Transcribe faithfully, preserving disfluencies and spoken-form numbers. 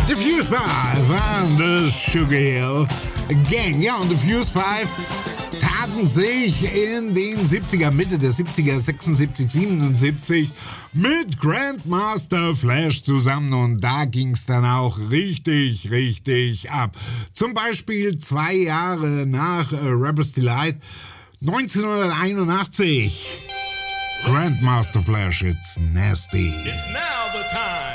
The Fuse Five and the Sugar Hill Gang. Ja, und The Fuse Five taten sich in den siebziger, Mitte der siebziger, sechsundsiebzig, siebenundsiebzig mit Grandmaster Flash zusammen und da ging's dann auch richtig, richtig ab. Zum Beispiel zwei Jahre nach äh, Rebel's Delight, neunzehnhunderteinundachtzig. Grandmaster Flash, it's nasty. It's now the time